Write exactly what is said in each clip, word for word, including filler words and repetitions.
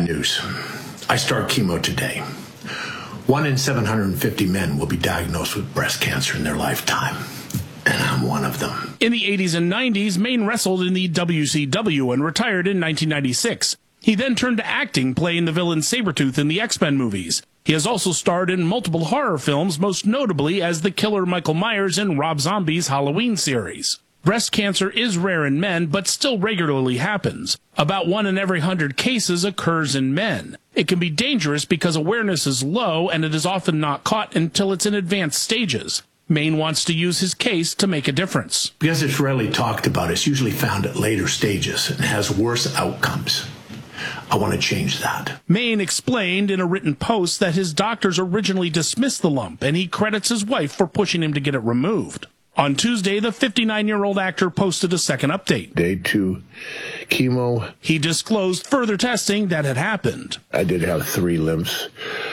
bad news. I start chemo today. One in seven hundred fifty men will be diagnosed with breast cancer in their lifetime. And I'm one of them. In the eighties and nineties, Mayne wrestled in the W C W and retired in nineteen ninety-six. He then turned to acting, playing the villain Sabretooth in the X-Men movies. He has also starred in multiple horror films, most notably as the killer Michael Myers in Rob Zombie's Halloween series. Breast cancer is rare in men, but still regularly happens. About one in every hundred cases occurs in men. It can be dangerous because awareness is low and it is often not caught until it's in advanced stages. Mayne wants to use his case to make a difference. Because it's rarely talked about, it's usually found at later stages and has worse outcomes. I want to change that. Mayne explained in a written post that his doctors originally dismissed the lump, and he credits his wife for pushing him to get it removed. On Tuesday, the fifty-nine-year-old actor posted a second update. Day two chemo. He disclosed further testing that had happened. I did have three lymphs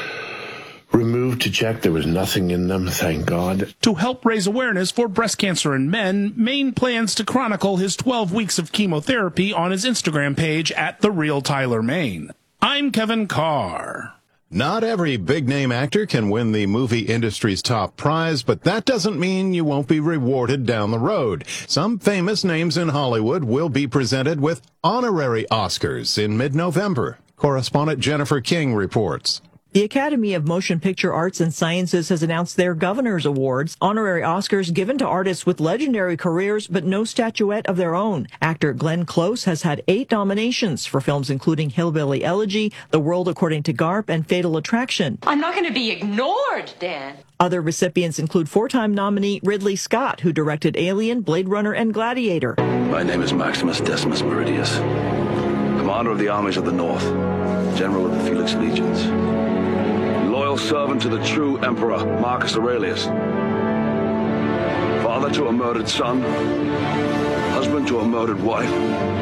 removed to check. There was nothing in them, thank God. To help raise awareness for breast cancer in men, Mayne plans to chronicle his twelve weeks of chemotherapy on his Instagram page at The Real Tyler Mayne. I'm Kevin Carr. Not every big-name actor can win the movie industry's top prize, but that doesn't mean you won't be rewarded down the road. Some famous names in Hollywood will be presented with honorary Oscars in mid-November. Correspondent Jennifer King reports. The Academy of Motion Picture Arts and Sciences has announced their Governor's Awards, honorary Oscars given to artists with legendary careers but no statuette of their own. Actor Glenn Close has had eight nominations for films including Hillbilly Elegy, The World According to Garp, and Fatal Attraction. I'm not going to be ignored, Dan. Other recipients include four-time nominee Ridley Scott, who directed Alien, Blade Runner, and Gladiator. My name is Maximus Decimus Meridius, commander of the armies of the North, general of the Felix Legions. Loyal servant to the true Emperor, Marcus Aurelius. Father to a murdered son, husband to a murdered wife,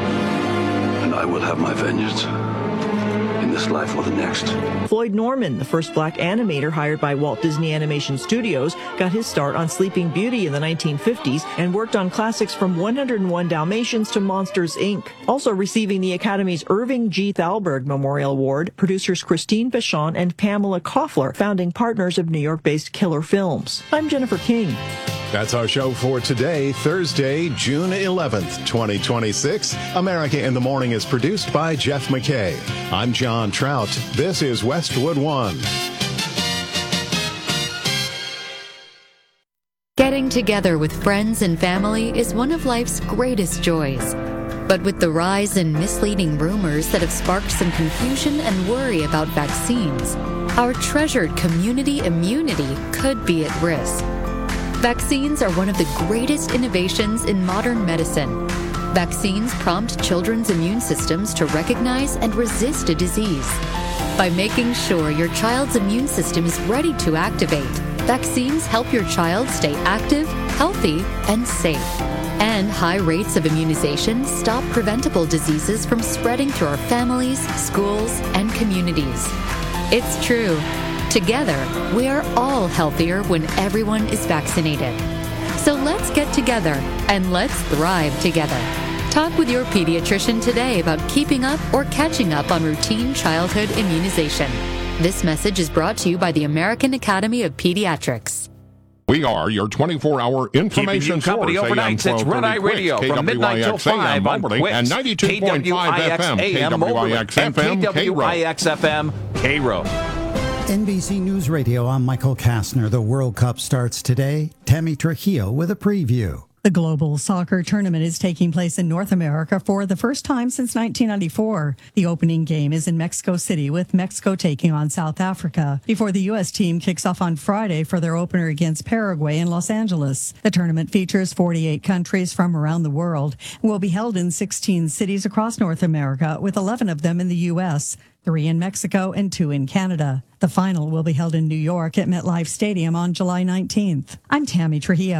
and I will have my vengeance in this life or the next. Floyd Norman, the first black animator hired by Walt Disney Animation Studios, got his start on Sleeping Beauty in the nineteen fifties and worked on classics from one oh one Dalmatians to Monsters, Incorporated. Also receiving the Academy's Irving G. Thalberg Memorial Award, producers Christine Vachon and Pamela Koffler, founding partners of New York-based Killer Films. I'm Jennifer King. That's our show for today, Thursday, June eleventh, twenty twenty-six. America in the Morning is produced by Jeff McKay. I'm John Trout. This is Westwood One. Getting together with friends and family is one of life's greatest joys. But with the rise in misleading rumors that have sparked some confusion and worry about vaccines, our treasured community immunity could be at risk. Vaccines are one of the greatest innovations in modern medicine. Vaccines prompt children's immune systems to recognize and resist a disease. By making sure your child's immune system is ready to activate, vaccines help your child stay active, healthy, and safe. And high rates of immunization stop preventable diseases from spreading through our families, schools, and communities. It's true. Together, we are all healthier when everyone is vaccinated. So let's get together and let's thrive together. Talk with your pediatrician today about keeping up or catching up on routine childhood immunization. This message is brought to you by the American Academy of Pediatrics. We are your twenty-four hour information company source. Overnight since Red Eye Radio from midnight till five on Twix, and ninety-two point five F M, K W I X A M, and K W I X F M, Cairo. N B C News Radio, I'm Michael Kastner. The World Cup starts today. Tammy Trujillo with a preview. The global soccer tournament is taking place in North America for the first time since nineteen ninety-four. The opening game is in Mexico City, with Mexico taking on South Africa, before the U S team kicks off on Friday for their opener against Paraguay in Los Angeles. The tournament features forty-eight countries from around the world and will be held in sixteen cities across North America, with eleven of them in the U S, three in Mexico, and two in Canada. The final will be held in New York at MetLife Stadium on July nineteenth. I'm Tammy Trujillo.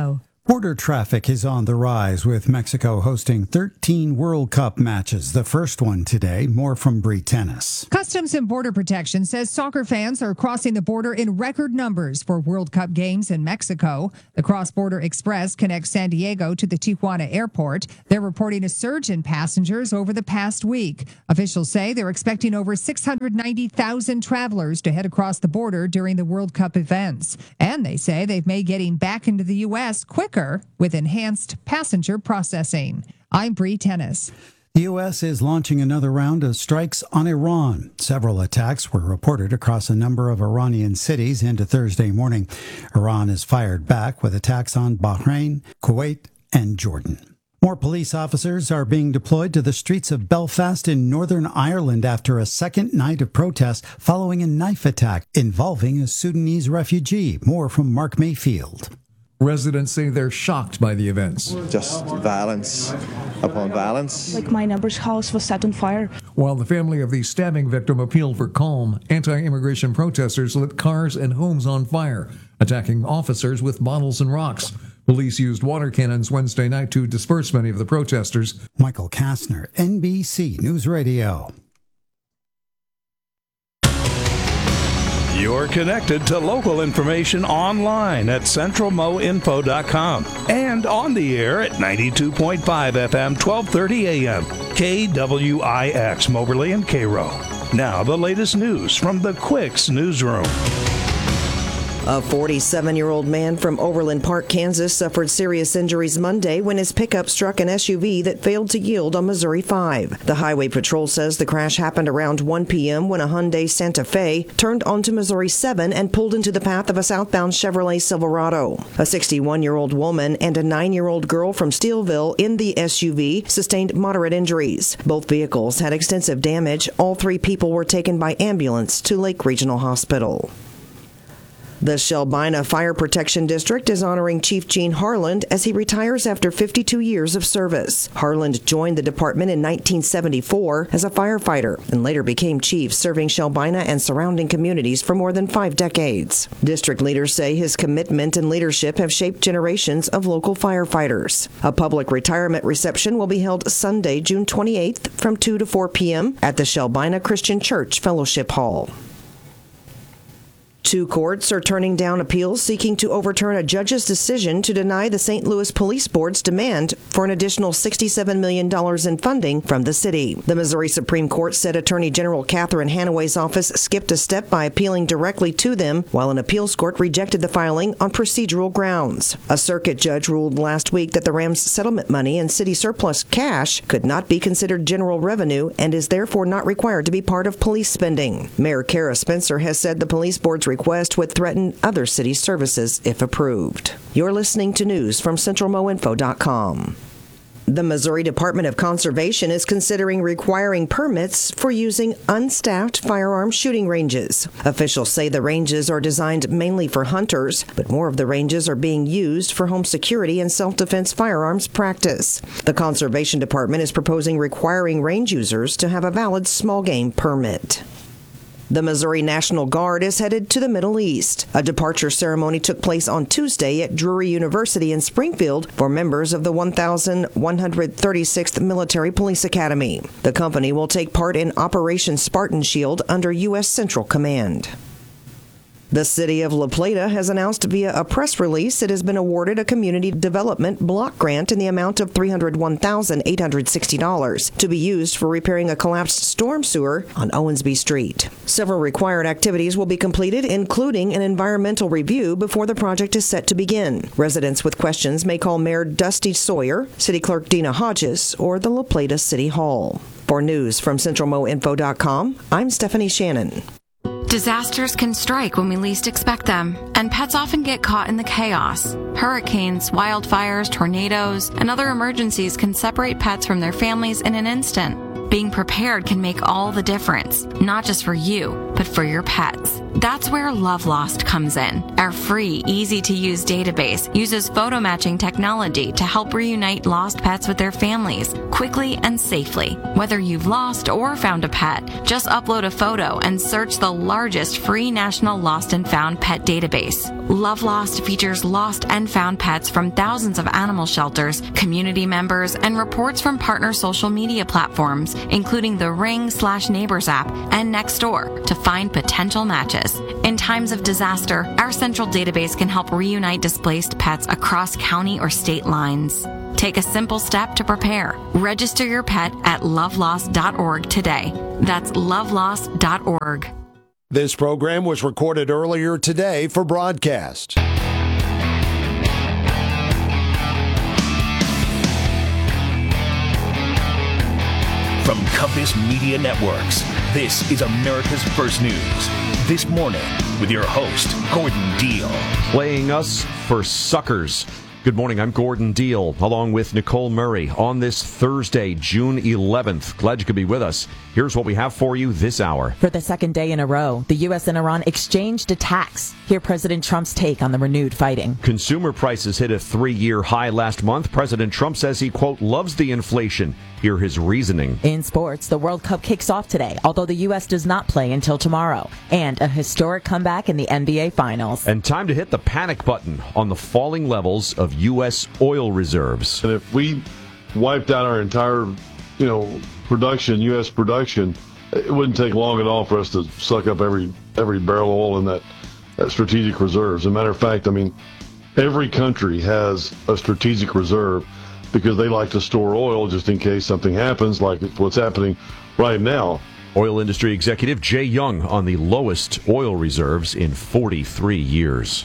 Border traffic is on the rise, with Mexico hosting thirteen World Cup matches, the first one today. More from Bree Tennis. Customs and Border Protection says soccer fans are crossing the border in record numbers for World Cup games in Mexico. The Cross-Border Express connects San Diego to the Tijuana airport. They're reporting a surge in passengers over the past week. Officials say they're expecting over six hundred ninety thousand travelers to head across the border during the World Cup events. And they say they've made getting back into the U S quicker with enhanced passenger processing. I'm Bree Tennis. The U S is launching another round of strikes on Iran. Several attacks were reported across a number of Iranian cities into Thursday morning. Iran has fired back with attacks on Bahrain, Kuwait, and Jordan. More police officers are being deployed to the streets of Belfast in Northern Ireland after a second night of protests following a knife attack involving a Sudanese refugee. More from Mark Mayfield. Residents say they're shocked by the events. Just violence upon violence. Like my neighbor's house was set on fire. While the family of the stabbing victim appealed for calm, anti-immigration protesters lit cars and homes on fire, attacking officers with bottles and rocks. Police used water cannons Wednesday night to disperse many of the protesters. Michael Kastner, N B C News Radio. You're connected to local information online at central mo info dot com and on the air at ninety-two point five F M, twelve thirty A M, K W I X, Moberly and Cairo. Now the latest news from the Quicks Newsroom. A forty-seven-year-old man from Overland Park, Kansas, suffered serious injuries Monday when his pickup struck an S U V that failed to yield on Missouri five. The Highway Patrol says the crash happened around one p.m. when a Hyundai Santa Fe turned onto Missouri seven and pulled into the path of a southbound Chevrolet Silverado. A sixty-one-year-old woman and a nine-year-old girl from Steelville in the S U V sustained moderate injuries. Both vehicles had extensive damage. All three people were taken by ambulance to Lake Regional Hospital. The Shelbina Fire Protection District is honoring Chief Gene Harland as he retires after fifty-two years of service. Harland joined the department in nineteen seventy-four as a firefighter and later became chief, serving Shelbina and surrounding communities for more than five decades. District leaders say his commitment and leadership have shaped generations of local firefighters. A public retirement reception will be held Sunday, June twenty-eighth from two to four p.m. at the Shelbina Christian Church Fellowship Hall. Two courts are turning down appeals seeking to overturn a judge's decision to deny the Saint Louis Police Board's demand for an additional sixty-seven million dollars in funding from the city. The Missouri Supreme Court said Attorney General Catherine Hanaway's office skipped a step by appealing directly to them, while an appeals court rejected the filing on procedural grounds. A circuit judge ruled last week that the Rams settlement money and city surplus cash could not be considered general revenue and is therefore not required to be part of police spending. Mayor Kara Spencer has said the police board's request would threaten other city services if approved. You're listening to news from central mo info dot com. The Missouri Department of Conservation is considering requiring permits for using unstaffed firearm shooting ranges. Officials say the ranges are designed mainly for hunters, but more of the ranges are being used for home security and self-defense firearms practice. The Conservation Department is proposing requiring range users to have a valid small game permit. The Missouri National Guard is headed to the Middle East. A departure ceremony took place on Tuesday at Drury University in Springfield for members of the one thousand one hundred thirty-sixth Military Police Academy. The company will take part in Operation Spartan Shield under U S Central Command. The city of La Plata has announced via a press release it has been awarded a community development block grant in the amount of three hundred one thousand eight hundred sixty dollars to be used for repairing a collapsed storm sewer on Owensby Street. Several required activities will be completed, including an environmental review before the project is set to begin. Residents with questions may call Mayor Dusty Sawyer, City Clerk Dina Hodges, or the La Plata City Hall. For news from central mo info dot com, I'm Stephanie Shannon. Disasters can strike when we least expect them, and pets often get caught in the chaos. Hurricanes, wildfires, tornadoes, and other emergencies can separate pets from their families in an instant. Being prepared can make all the difference, not just for you, but for your pets. That's where Love Lost comes in. Our free, easy-to-use database uses photo matching technology to help reunite lost pets with their families quickly and safely. Whether you've lost or found a pet, just upload a photo and search the largest free national lost and found pet database. Love Lost features lost and found pets from thousands of animal shelters, community members, and reports from partner social media platforms, including the Ring slash Neighbors app and Nextdoor, to find potential matches. In times of disaster, our central database can help reunite displaced pets across county or state lines. Take a simple step to prepare. Register your pet at love lost dot org today. That's love lost dot org. This program was recorded earlier today for broadcast. From Compass Media Networks, this is America's First News. This morning, with your host, Gordon Deal. Playing us for suckers. Good morning, I'm Gordon Deal, along with Nicole Murray, on this Thursday, June eleventh. Glad you could be with us. Here's what we have for you this hour. For the second day in a row, the U S and Iran exchanged attacks. Hear President Trump's take on the renewed fighting. Consumer prices hit a three-year high last month. President Trump says he, quote, loves the inflation. Hear his reasoning. In sports, the World Cup kicks off today, although the U S does not play until tomorrow. And a historic comeback in the N B A Finals. And time to hit the panic button on the falling levels of U S oil reserves. And if we wiped out our entire, you know, production, U S production, it wouldn't take long at all for us to suck up every every barrel of oil in that, that strategic reserves. As a matter of fact, I mean, every country has a strategic reserve because they like to store oil just in case something happens, like what's happening right now. Oil industry executive Jay Young on the lowest oil reserves in forty-three years.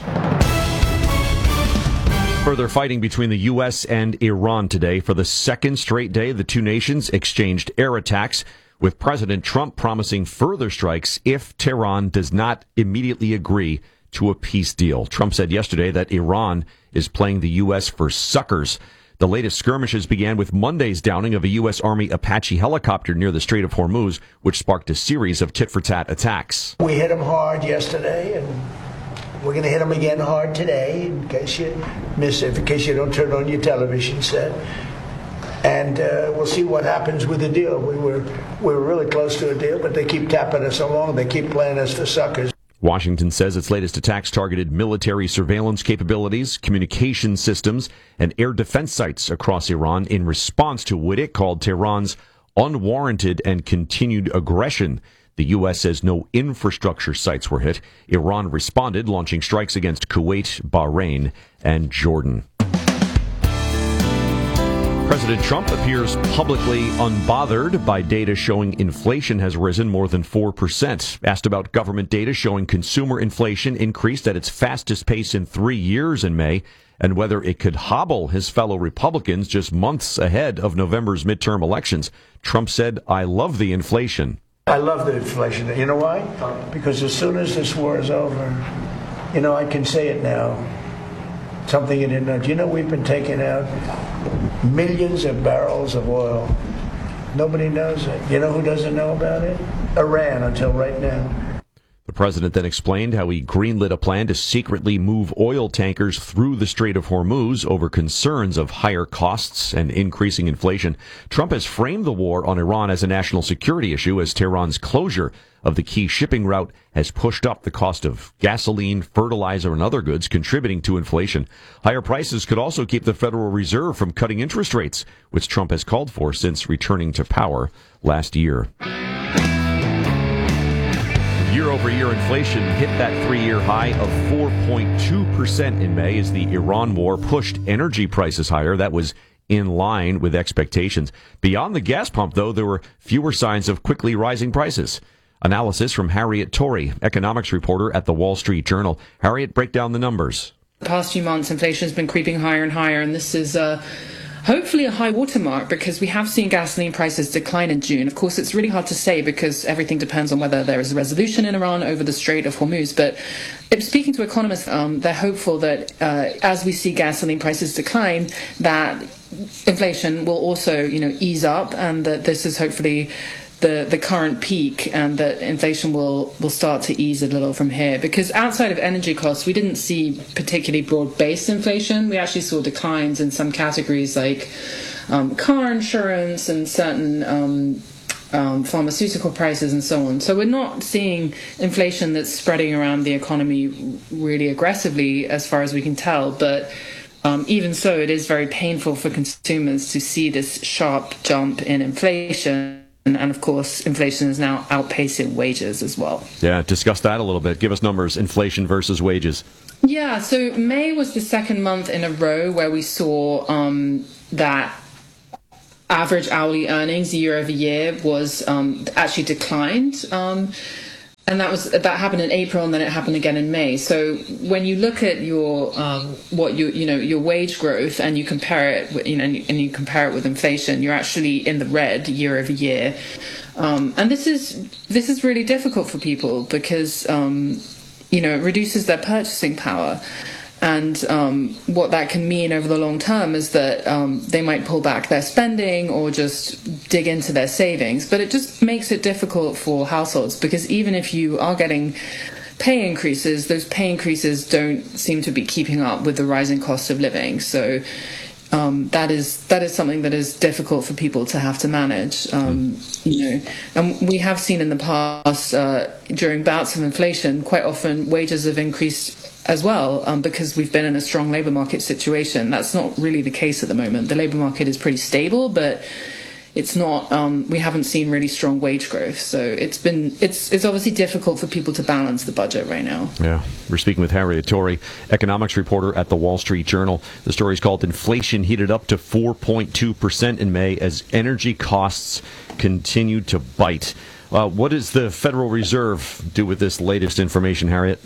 Further fighting between the U S and Iran today. For the second straight day, the two nations exchanged air attacks, with President Trump promising further strikes if Tehran does not immediately agree to a peace deal. Trump said yesterday that Iran is playing the U S for suckers. The latest skirmishes began with Monday's downing of a U S Army Apache helicopter near the Strait of Hormuz, which sparked a series of tit-for-tat attacks. We hit them hard yesterday, and we're going to hit them again hard today, in case you miss it, in case you don't turn on your television set. And uh, we'll see what happens with the deal. We were we were really close to a deal, but they keep tapping us along. They keep playing us for suckers. Washington says its latest attacks targeted military surveillance capabilities, communication systems, and air defense sites across Iran in response to what it called Tehran's unwarranted and continued aggression. The U S says no infrastructure sites were hit. Iran responded, launching strikes against Kuwait, Bahrain, and Jordan. President Trump appears publicly unbothered by data showing inflation has risen more than four percent. Asked about government data showing consumer inflation increased at its fastest pace in three years in May, and whether it could hobble his fellow Republicans just months ahead of November's midterm elections, Trump said, I love the inflation. I love the inflation. You know why? Because as soon as this war is over, you know, I can say it now. Something you didn't know. Do you know we've been taking out millions of barrels of oil? Nobody knows it. You know who doesn't know about it? Iran, until right now. The president then explained how he greenlit a plan to secretly move oil tankers through the Strait of Hormuz over concerns of higher costs and increasing inflation. Trump has framed the war on Iran as a national security issue, as Tehran's closure of the key shipping route has pushed up the cost of gasoline, fertilizer, and other goods, contributing to inflation. Higher prices could also keep the Federal Reserve from cutting interest rates, which Trump has called for since returning to power last year. Year-over-year inflation hit that three-year high of four point two percent in May as the Iran war pushed energy prices higher. That was in line with expectations. Beyond the gas pump, though, there were fewer signs of quickly rising prices. Analysis from Harriet Torrey, economics reporter at the Wall Street Journal. Harriet, break down the numbers. The past few months, inflation has been creeping higher and higher, and this is uh, hopefully a high watermark because we have seen gasoline prices decline in June. Of course, it's really hard to say because everything depends on whether there is a resolution in Iran over the Strait of Hormuz. But if speaking to economists, um, they're hopeful that uh, as we see gasoline prices decline, that inflation will also, you know, ease up, and that this is hopefully the, the current peak and that inflation will, will start to ease a little from here. Because outside of energy costs, we didn't see particularly broad-based inflation. We actually saw declines in some categories like um, car insurance and certain um, um, pharmaceutical prices and so on. So we're not seeing inflation that's spreading around the economy really aggressively as far as we can tell. But Um, even so, it is very painful for consumers to see this sharp jump in inflation. And of course, inflation is now outpacing wages as well. Yeah, discuss that a little bit. Give us numbers, inflation versus wages. Yeah, so May was the second month in a row where we saw um, that average hourly earnings year over year was um, actually declined. Um, And that was that happened in April, and then it happened again in May. So when you look at your um, what you you know your wage growth and you compare it, with, you know, and you, and you compare it with inflation, you're actually in the red year over year. Um, and this is this is really difficult for people because um, you know it reduces their purchasing power. And um, what that can mean over the long term is that um, they might pull back their spending or just dig into their savings. But it just makes it difficult for households because even if you are getting pay increases, those pay increases don't seem to be keeping up with the rising cost of living. So um, that is that is something that is difficult for people to have to manage. Um, you know, and we have seen in the past uh, during bouts of inflation, quite often wages have increased as well, um, because we've been in a strong labour market situation. That's not really the case at the moment. The labour market is pretty stable, but it's not. Um, we haven't seen really strong wage growth, so it's been it's it's obviously difficult for people to balance the budget right now. Yeah, we're speaking with Harriet Torrey, economics reporter at the Wall Street Journal. The story is called "Inflation Heated Up to four point two percent in May as Energy Costs Continue to Bite." Uh, what does the Federal Reserve do with this latest information, Harriet?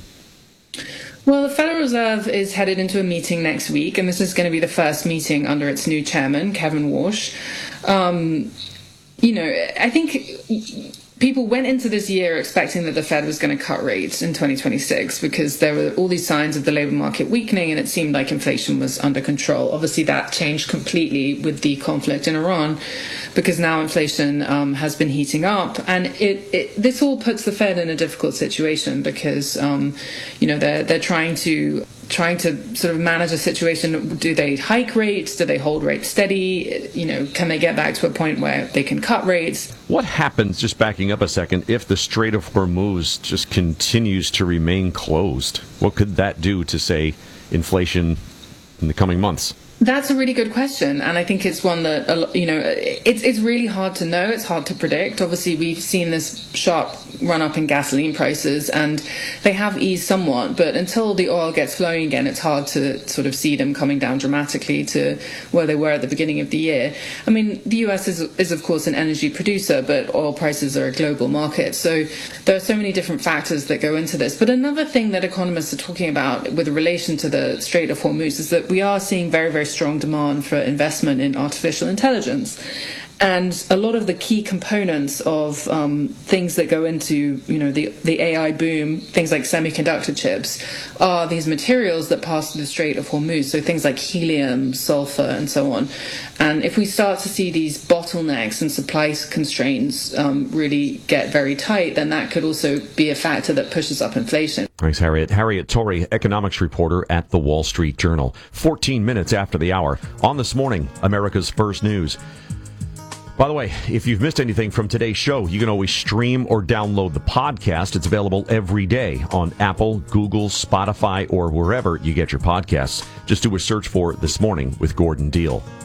Well, the Federal Reserve is headed into a meeting next week, and this is going to be the first meeting under its new chairman, Kevin Warsh. Um, you know, I think people went into this year expecting that the Fed was going to cut rates in twenty twenty-six because there were all these signs of the labor market weakening, and it seemed like inflation was under control. Obviously, that changed completely with the conflict in Iran, because now inflation um, has been heating up, and it, it this all puts the Fed in a difficult situation because um, you know they're they're trying to trying to sort of manage a situation. Do they hike rates? Do they hold rates steady? You know, can they get back to a point where they can cut rates? What happens, just backing up a second, if the Strait of Hormuz just continues to remain closed? What could that do to, say, inflation in the coming months? That's a really good question, and I think it's one that, you know, it's it's really hard to know. It's hard to predict. Obviously, we've seen this sharp run up in gasoline prices, and they have eased somewhat, but until the oil gets flowing again, it's hard to sort of see them coming down dramatically to where they were at the beginning of the year. I mean, the U S is, is of course, an energy producer, but oil prices are a global market, so there are so many different factors that go into this. But another thing that economists are talking about with relation to the Strait of Hormuz is that we are seeing very, very strong demand for investment in artificial intelligence. And a lot of the key components of um, things that go into, you know, the, the A I boom, things like semiconductor chips, are these materials that pass through the Strait of Hormuz. So things like helium, sulfur, and so on. And if we start to see these bottlenecks and supply constraints um, really get very tight, then that could also be a factor that pushes up inflation. Thanks, Harriet. Harriet Torrey, economics reporter at the Wall Street Journal. fourteen minutes after the hour. On This Morning, America's First News. By the way, if you've missed anything from today's show, you can always stream or download the podcast. It's available every day on Apple, Google, Spotify, or wherever you get your podcasts. Just do a search for This Morning with Gordon Deal.